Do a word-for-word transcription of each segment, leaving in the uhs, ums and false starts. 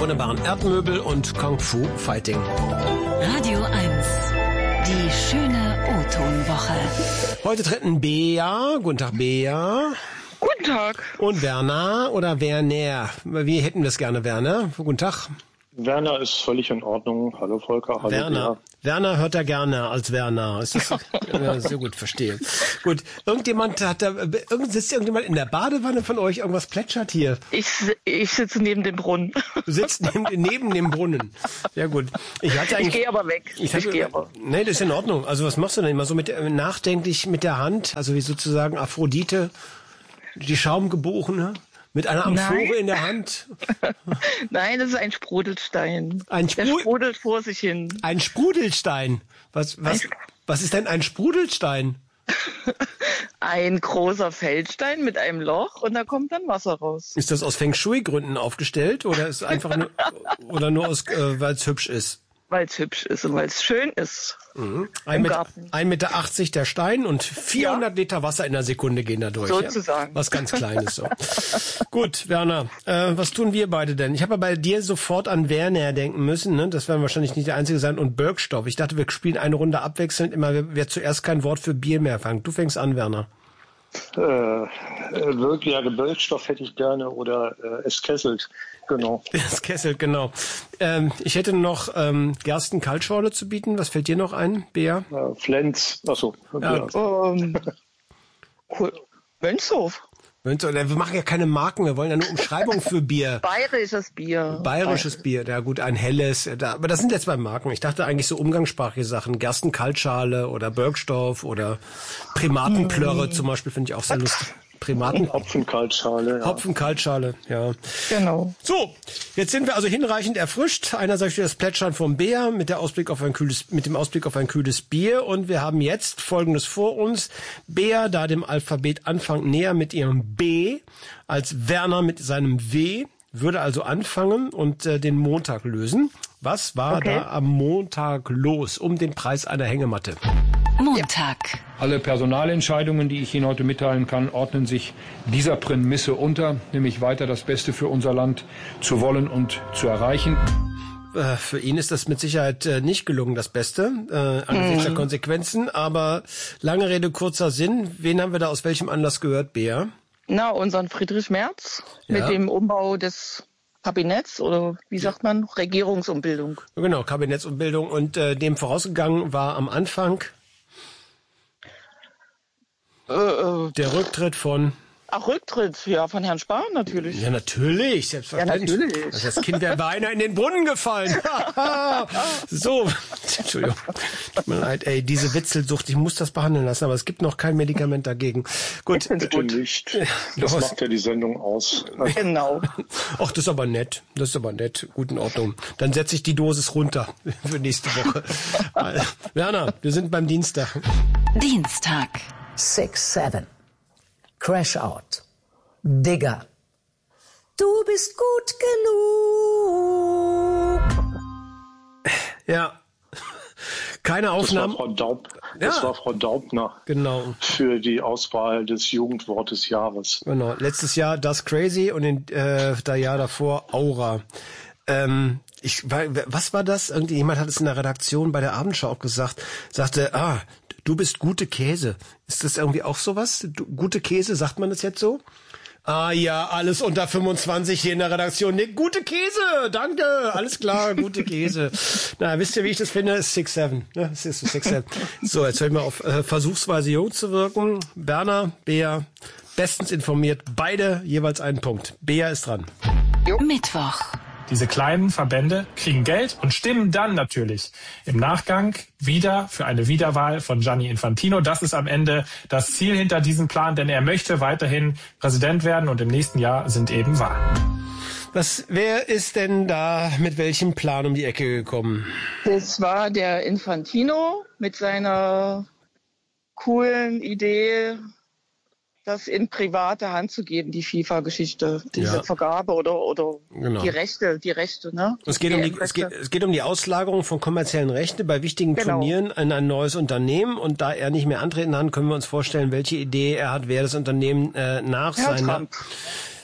wunderbaren Erdmöbel und Kung Fu Fighting. Radio eins, die schöne O-Ton-Woche. Heute treten Bea, guten Tag Bea. Guten Tag. Und Werner oder Werner. Wie hätten wir es gerne, Werner? Guten Tag. Werner ist völlig in Ordnung. Hallo Volker, hallo Werner. Bea. Werner hört er gerne als Werner. Ist das ja, sehr gut, verstehe. Gut, irgendjemand hat da, irgend, sitzt irgendjemand in der Badewanne von euch, irgendwas plätschert hier. Ich, ich sitze neben dem Brunnen. Du sitzt neben, neben dem Brunnen. Ja gut. Ich hatte eigentlich. Ich gehe aber weg. Ich, ich hatte, gehe aber. Nee, das ist in Ordnung. Also was machst du denn immer so mit nachdenklich mit der Hand, also wie sozusagen Aphrodite, die Schaumgebogene? Mit einer Amphore Nein. in der Hand? Nein, das ist ein Sprudelstein. Ein Sprudel- der sprudelt vor sich hin. Ein Sprudelstein? Was, was, was ist denn ein Sprudelstein? Ein großer Feldstein mit einem Loch und da kommt dann Wasser raus. Ist das aus Feng Shui-Gründen aufgestellt oder ist einfach nur, oder nur aus, äh, weil es hübsch ist? Weil es hübsch ist und weil es schön ist. Mhm. Im Garten. ein Meter achtzig der Stein und vierhundert ja. Liter Wasser in der Sekunde gehen da durch. Sozusagen. Ja? Was ganz Kleines so. Gut, Werner, äh, was tun wir beide denn? Ich habe ja bei dir sofort an Werner denken müssen, ne? Das werden wahrscheinlich nicht der Einzige sein. Und Birkstoff. Ich dachte, wir spielen eine Runde abwechselnd, immer wer, wer zuerst kein Wort für Bier mehr fängt. Du fängst an, Werner. Äh, wirklich, ja, Birkstoff hätte ich gerne oder äh, es kesselt, genau. Es kesselt, genau. Ähm, ich hätte noch ähm, Gersten-Kaltschorle zu bieten. Was fällt dir noch ein, Bea? Äh, Flens, achso. Ja. Ähm, cool. Mönchshof. Wir machen ja keine Marken, wir wollen ja nur Umschreibung für Bier. Bayerisches Bier. Bayerisches Bier, ja gut, ein helles. Da, aber das sind jetzt zwei Marken. Ich dachte eigentlich so umgangssprachliche Sachen. Gersten-Kaltschale oder Birkstoff oder Primatenplörre zum Beispiel finde ich auch sehr lustig. Primaten. Hopfenkaltschale. Ja. Hopfenkaltschale, ja. Genau. So, jetzt sind wir also hinreichend erfrischt. Einerseits das Plätschern vom Bär mit der Ausblick auf ein kühles, mit dem Ausblick auf ein kühles Bier. Und wir haben jetzt Folgendes vor uns. Bär, da dem Alphabet Anfang näher mit ihrem B, als Werner mit seinem W, würde also anfangen und äh, den Montag lösen. Was war okay. da am Montag los um den Preis einer Hängematte? Montag. Alle Personalentscheidungen, die ich Ihnen heute mitteilen kann, ordnen sich dieser Prämisse unter, nämlich weiter das Beste für unser Land zu wollen und zu erreichen. Äh, für ihn ist das mit Sicherheit äh, nicht gelungen, das Beste, äh, angesichts der Konsequenzen. Aber lange Rede, kurzer Sinn. Wen haben wir da aus welchem Anlass gehört, Bea? Na, unseren Friedrich Merz Ja. mit dem Umbau des Kabinetts oder wie sagt man, Regierungsumbildung. Genau, Kabinettsumbildung. Und äh, dem vorausgegangen war am Anfang Äh, äh, der Rücktritt von... ach, Rücktritt, ja, von Herrn Spahn natürlich. Ja, natürlich, selbstverständlich. Ja, natürlich. Das Kind wäre beinahe in den Brunnen gefallen. So, Entschuldigung. Tut mir leid, ey, diese Witzelsucht, ich muss das behandeln lassen, aber es gibt noch kein Medikament dagegen. Gut. Bitte nicht. Das macht ja die Sendung aus. Genau. Ach, das ist aber nett. Das ist aber nett. Gut, in Ordnung. Dann setze ich die Dosis runter für nächste Woche. Werner, wir sind beim Dienstag. Dienstag. Six, seven. Crash Out. Digger. Du bist gut genug. Ja. Keine Aufnahmen. Das war Frau, Daub, das Ja. war Frau Daubner. Genau. Für die Auswahl des Jugendwort des Jahres. Genau. Letztes Jahr Das Crazy und in, äh, das Jahr davor Aura. Ähm, ich, was war das? Irgendjemand hat es in der Redaktion bei der Abendschau auch gesagt. Sagte, ah, du bist gute Käse. Ist das irgendwie auch sowas? Du, gute Käse, sagt man das jetzt so? Ah ja, alles unter fünfundzwanzig hier in der Redaktion. Nee, gute Käse, danke, alles klar, gute Käse. Na, wisst ihr, wie ich das finde? Ist six seven. Ne? Das ist six seven. So, jetzt höre ich mal auf, äh, versuchsweise jung zu wirken. Berner, Bea, bestens informiert. Beide jeweils einen Punkt. Bea ist dran. Mittwoch. Diese kleinen Verbände kriegen Geld und stimmen dann natürlich im Nachgang wieder für eine Wiederwahl von Gianni Infantino. Das ist am Ende das Ziel hinter diesem Plan, denn er möchte weiterhin Präsident werden und im nächsten Jahr sind eben Wahlen. Was, wer ist denn da mit welchem Plan um die Ecke gekommen? Das war der Infantino mit seiner coolen Idee, das in private Hand zu geben, die FIFA-Geschichte, diese Ja. Vergabe oder oder Genau. die Rechte, die Rechte, ne? Es geht, um die, es, geht, es geht um die Auslagerung von kommerziellen Rechten bei wichtigen Genau. Turnieren in ein neues Unternehmen. Und da er nicht mehr antreten kann, können wir uns vorstellen, welche Idee er hat, wer das Unternehmen äh, nach Herr seiner... Trump.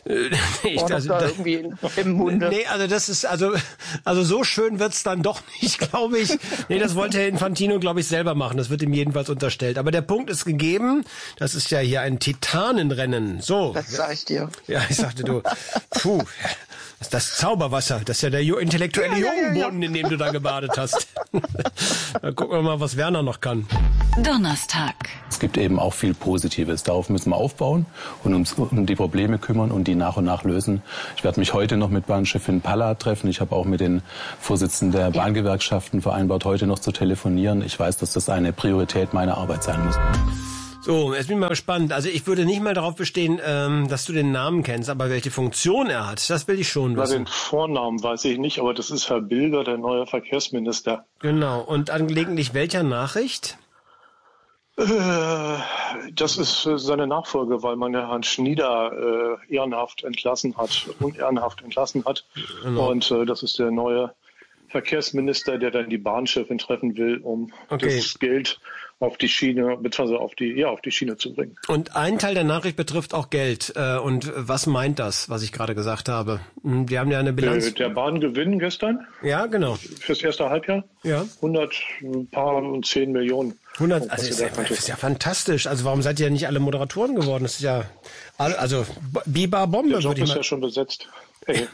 ich, War also, doch da das, irgendwie in, im Munde. Nee, also das ist, also, also so schön wird's dann doch nicht, glaube ich. Nee, das wollte Herr Infantino, glaube ich, selber machen. Das wird ihm jedenfalls unterstellt. Aber der Punkt ist gegeben. Das ist ja hier ein Titanenrennen. So. Das sag ich dir. Ja, ich sagte du, puh, das ist das Zauberwasser. Das ist ja der intellektuelle Ja, ja, ja, Jungenboden, in dem du da gebadet hast. Dann gucken wir mal, was Werner noch kann. Donnerstag. Es gibt eben auch viel Positives. Darauf müssen wir aufbauen und uns um die Probleme kümmern und die nach und nach lösen. Ich werde mich heute noch mit Bahnchefin Palla treffen. Ich habe auch mit den Vorsitzenden der Bahngewerkschaften vereinbart, heute noch zu telefonieren. Ich weiß, dass das eine Priorität meiner Arbeit sein muss. So, jetzt bin ich mal gespannt. Also ich würde nicht mal darauf bestehen, ähm, dass du den Namen kennst, aber welche Funktion er hat, das will ich schon Na, wissen. den Vornamen weiß ich nicht, aber das ist Herr Bilger, der neue Verkehrsminister. Genau. Und angelegentlich welcher Nachricht? Äh, das ist äh, seine Nachfolge, weil man ja Herrn Schnieder äh, ehrenhaft entlassen hat, unehrenhaft entlassen hat. Genau. Und äh, das ist der neue Verkehrsminister, der dann die Bahnchefin treffen will, um Okay. das Geld auf die Schiene, beziehungsweise auf die, ja, auf die Schiene zu bringen. Und ein Teil der Nachricht betrifft auch Geld. Äh, und was meint das, was ich gerade gesagt habe? Hm, Wir haben ja eine Bilanz. Äh, der Bahngewinn gestern Ja, genau. fürs erste Halbjahr? Ja. hundert, ein paar und zehn Millionen. hundert, also ist ja, das ist ja fantastisch. Also warum seid ihr nicht alle Moderatoren geworden? Das ist ja, alle- also Biber Bombe Der Job würde ich ist mal. ja schon besetzt. Hey.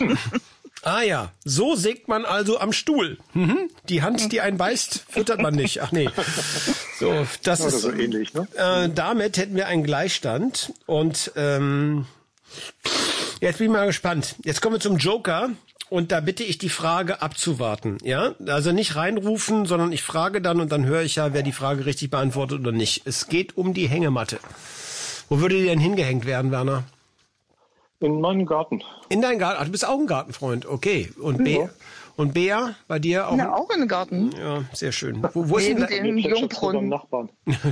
Ah ja, so sägt man also am Stuhl. Mhm. Die Hand, die einen beißt, füttert man nicht. Ach nee. So, das Oder ist so ähnlich, ne? Äh, damit hätten wir einen Gleichstand. Und ähm, jetzt bin ich mal gespannt. Jetzt kommen wir zum Joker. Und da bitte ich die Frage abzuwarten. Ja, also nicht reinrufen, sondern ich frage dann und dann höre ich ja, wer die Frage richtig beantwortet oder nicht. Es geht um die Hängematte. Wo würde die denn hingehängt werden, Werner? In meinem Garten. In deinen Garten. Ach, du bist auch ein Gartenfreund. Okay. Und B Ja. und Bea, bei dir auch? Na, auch in den Garten. Ja, sehr schön. Wo, wo ist Neben denn dem Mir plätschert so beim Jungbrunnen. Nachbarn.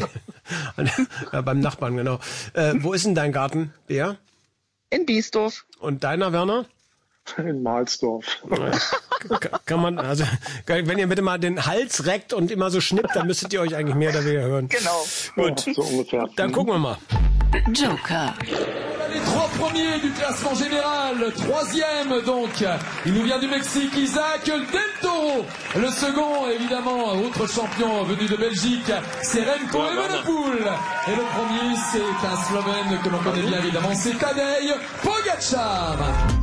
ja, beim Nachbarn, genau. Äh, wo ist denn dein Garten, Bea? In Biesdorf. Und deiner, Werner? In Mahlsdorf. Ka- Kann man, also, wenn ihr bitte mal den Hals reckt und immer so schnippt, dann müsstet ihr euch eigentlich mehr oder weniger hören. Genau. Gut, Ja, so ungefähr. dann gucken wir mal. Joker. Les trois premiers du classement général, troisième donc, il nous vient du Mexique, Isaac Del Toro. Le second, évidemment, autre champion venu de Belgique, c'est Remco Evenepoel. Et le premier, c'est un Slovène que l'on connaît bien évidemment, c'est Tadej Pogacar.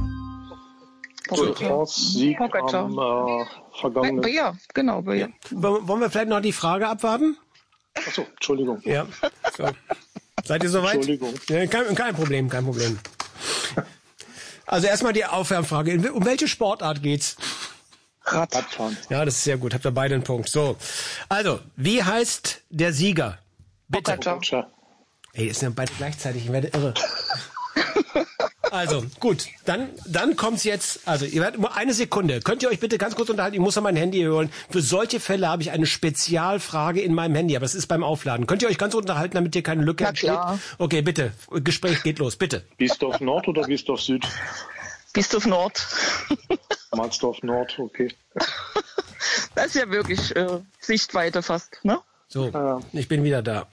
Tour de France-Sieg Pogacar. am äh, vergangenen... Ja, genau. Ja. Wollen wollen wir vielleicht noch die Frage abwarten? Achso, Entschuldigung. Ja. So. Seid ihr soweit? Entschuldigung. Ja, kein, kein Problem, kein Problem. Also erstmal die Aufwärmfrage. In- Um welche Sportart geht's? Radfahren. Ja, das ist sehr gut. Habt ihr beide einen Punkt. So. Also, wie heißt der Sieger? Bitte. Pogacar. Tja, Ey, das sind ja beide gleichzeitig. Ich werde irre. Also, gut. Dann, dann kommt's jetzt. Also, ihr werdet nur eine Sekunde. Könnt ihr euch bitte ganz kurz unterhalten? Ich muss ja mein Handy holen. Für solche Fälle habe ich eine Spezialfrage in meinem Handy. Aber das ist beim Aufladen. Könnt ihr euch ganz unterhalten, damit hier keine Lücke Na entsteht? klar. Okay, bitte. Gespräch geht los. Bitte. Biesdorf Nord oder Biesdorf Süd? Biesdorf Nord. Mahlsdorf Nord, okay. Das ist ja wirklich äh, Sichtweite fast, ne? So, Ja. ich bin wieder da.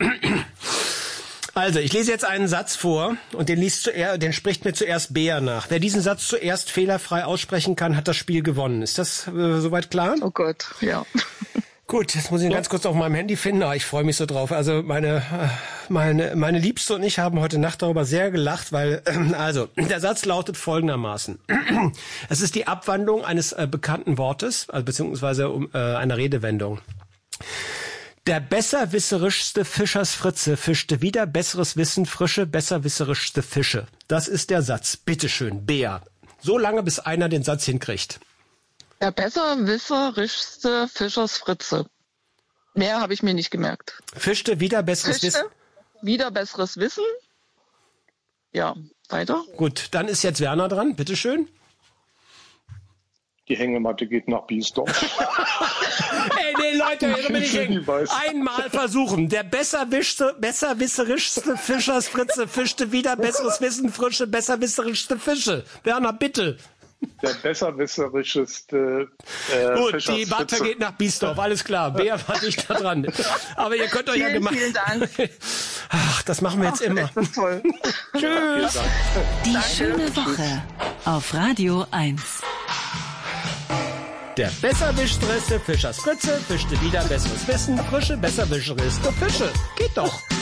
Also, ich lese jetzt einen Satz vor und den liest zuerst, den spricht mir zuerst Bea nach. Wer diesen Satz zuerst fehlerfrei aussprechen kann, hat das Spiel gewonnen. Ist das äh, soweit klar? Oh Gott, ja. Gut, jetzt muss ich ihn ganz kurz auf meinem Handy finden. Ah, ich freue mich so drauf. Also meine, äh, meine, meine Liebste und ich haben heute Nacht darüber sehr gelacht, weil, äh, also, der Satz lautet folgendermaßen. Es ist die Abwandlung eines äh, bekannten Wortes, also, beziehungsweise um, äh, einer Redewendung. Der besserwisserischste Fischersfritze fischte wieder besseres Wissen frische, besserwisserischste Fische. Das ist der Satz. Bitteschön, Bea. So lange, bis einer den Satz hinkriegt. Der besserwisserischste Fischersfritze. Mehr habe ich mir nicht gemerkt. Fischte wieder besseres Fischte, Wissen. wieder besseres Wissen. Ja, weiter. Gut, dann ist jetzt Werner dran. Bitteschön. Die Hängematte geht nach Biesdorf. Ey, nee, Leute, hier bin ich hängen. Ich weiß. Einmal versuchen. Der besserwischte, besserwisserischste Fischersfritze fischte wieder besseres Wissen frische, besserwisserischste Fische. Werner, bitte. der besserwisserischste äh, Gut, Fischers die Butter Fritze. geht nach Biesdorf, alles klar. Bea war nicht da dran. Aber ihr könnt euch ja Vielen, gemacht. vielen Dank. Ach, das machen wir jetzt Ach, immer. ist das toll. Tschüss. Die schöne Woche auf Radio eins. Der besserwischterste Fischers Fritze fischte wieder besseres Wissen. Frische Besserwischeriste Fische. Geht doch.